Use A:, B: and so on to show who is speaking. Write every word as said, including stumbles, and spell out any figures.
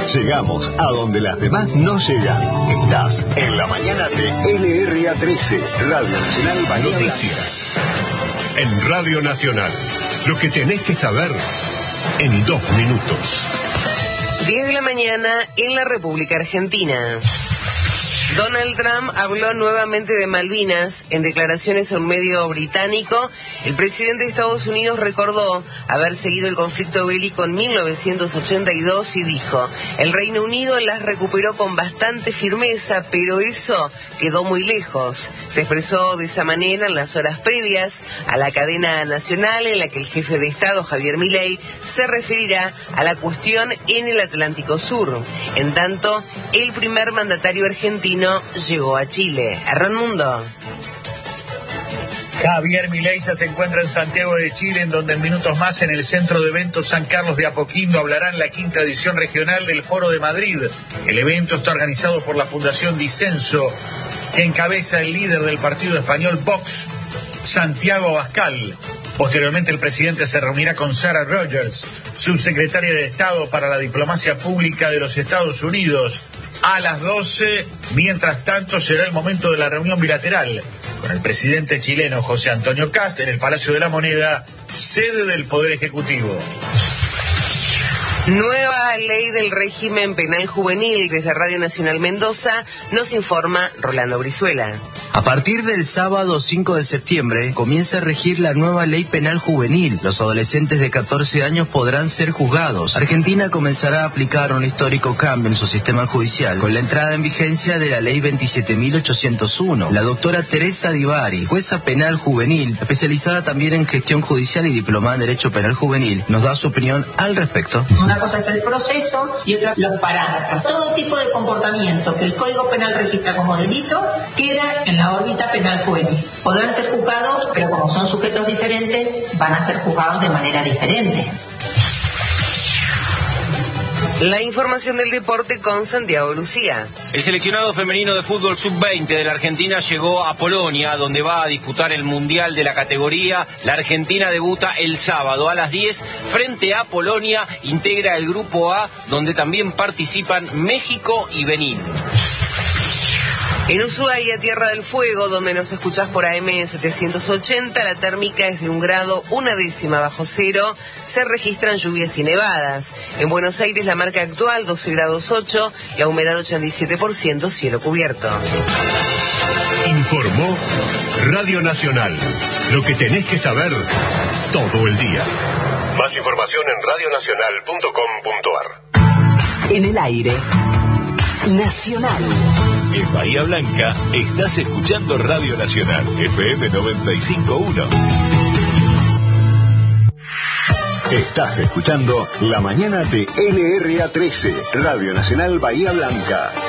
A: Llegamos a donde las demás no llegan. Estás en la mañana de L R A trece, Radio Nacional Bahía
B: Noticias. En Radio Nacional. Lo que tenés que saber en dos minutos.
C: diez de la mañana en la República Argentina. Donald Trump habló nuevamente de Malvinas. En declaraciones a un medio británico, el presidente de Estados Unidos recordó haber seguido el conflicto bélico en mil novecientos ochenta y dos y dijo: el Reino Unido las recuperó con bastante firmeza, pero eso quedó muy lejos. Se expresó de esa manera en las horas previas a la cadena nacional en la que el jefe de Estado, Javier Milei, se referirá a la cuestión en el Atlántico Sur. En tanto, el primer mandatario argentino llegó a Chile. Arranmundo.
D: Javier Milei ya se encuentra en Santiago de Chile, en donde en minutos más en el Centro de Eventos San Carlos de Apoquindo hablará en la quinta edición regional del Foro de Madrid. El evento está organizado por la Fundación Disenso, que encabeza el líder del partido español Vox, Santiago Abascal. Posteriormente el presidente se reunirá con Sarah Rogers, subsecretaria de Estado para la Diplomacia Pública de los Estados Unidos, a las doce. Mientras tanto será el momento de la reunión bilateral con el presidente chileno José Antonio Kast en el Palacio de la Moneda, sede del Poder Ejecutivo.
C: Nueva ley del régimen penal juvenil. Desde Radio Nacional Mendoza nos informa Rolando Brizuela.
E: A partir del sábado cinco de septiembre comienza a regir la nueva ley penal juvenil. Los adolescentes de catorce años podrán ser juzgados. Argentina comenzará a aplicar un histórico cambio en su sistema judicial con la entrada en vigencia de la ley veintisiete mil ochocientos uno. La doctora Teresa Divari, jueza penal juvenil, especializada también en gestión judicial y diplomada en Derecho Penal Juvenil, nos da su opinión al respecto.
F: Una cosa es el proceso y otra los parámetros. Todo tipo de comportamiento que el Código Penal registra como delito queda en la órbita penal juvenil. Podrán ser juzgados, pero como son sujetos diferentes, van a ser juzgados de manera diferente.
C: La información del deporte con Santiago Lucía.
G: El seleccionado femenino de fútbol sub veinte de la Argentina llegó a Polonia, donde va a disputar el Mundial de la categoría. La Argentina debuta el sábado a las diez frente a Polonia. Integra el Grupo A, donde también participan México y Benín.
C: En Ushuaia, Tierra del Fuego, donde nos escuchás por A M setecientos ochenta, la térmica es de un grado una décima bajo cero. Se registran lluvias y nevadas. En Buenos Aires, la marca actual doce grados ocho, la humedad ochenta y siete por ciento, cielo cubierto.
B: Informó Radio Nacional. Lo que tenés que saber todo el día. Más información en radio nacional punto com punto a r.
H: En el aire, Nacional.
I: En Bahía Blanca estás escuchando Radio Nacional, F M noventa y cinco punto uno.
A: Estás escuchando La Mañana de L R A trece, Radio Nacional Bahía Blanca.